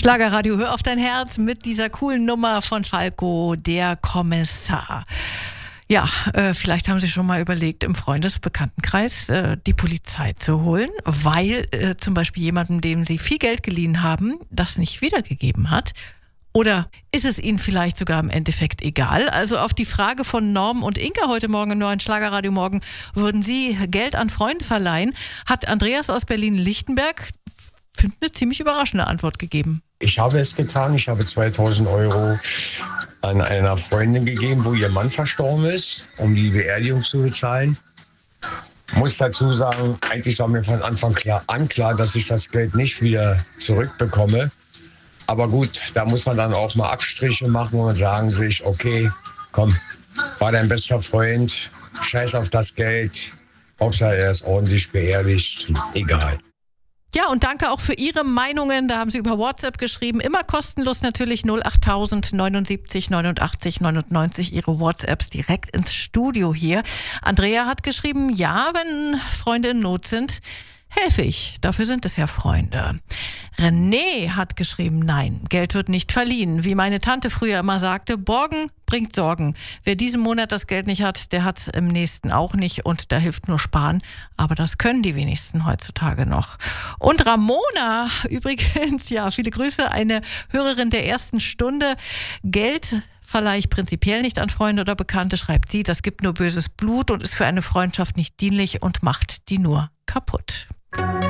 Schlagerradio, hör auf dein Herz mit dieser coolen Nummer von Falco, der Kommissar. Ja, vielleicht haben Sie schon mal überlegt, im Freundesbekanntenkreis die Polizei zu holen, weil zum Beispiel jemandem, dem Sie viel Geld geliehen haben, das nicht wiedergegeben hat. Oder ist es Ihnen vielleicht sogar im Endeffekt egal? Also auf die Frage von Norm und Inka heute Morgen im neuen Schlagerradio Morgen, würden Sie Geld an Freunde verleihen, hat Andreas aus Berlin-Lichtenberg eine ziemlich überraschende Antwort gegeben. Ich habe es getan. Ich habe 2000 Euro an einer Freundin gegeben, wo ihr Mann verstorben ist, um die Beerdigung zu bezahlen. Muss dazu sagen, eigentlich war mir von Anfang klar, dass ich das Geld nicht wieder zurückbekomme. Aber gut, da muss man dann auch mal Abstriche machen und sagen sich, okay, komm, war dein bester Freund, scheiß auf das Geld, Hauptsache er ist ordentlich beerdigt, egal. Ja, und danke auch für Ihre Meinungen. Da haben Sie über WhatsApp geschrieben. Immer kostenlos natürlich 08000 79 89 99 Ihre WhatsApps direkt ins Studio hier. Andrea hat geschrieben, ja, wenn Freunde in Not sind, helfe ich. Dafür sind es ja Freunde. René hat geschrieben, nein, Geld wird nicht verliehen. Wie meine Tante früher immer sagte, Borgen bringt Sorgen. Wer diesen Monat das Geld nicht hat, der hat es im nächsten auch nicht und da hilft nur Sparen. Aber das können die wenigsten heutzutage noch. Und Ramona, übrigens, ja, viele Grüße, eine Hörerin der ersten Stunde. Geld verleihe ich prinzipiell nicht an Freunde oder Bekannte, schreibt sie. Das gibt nur böses Blut und ist für eine Freundschaft nicht dienlich und macht die nur kaputt.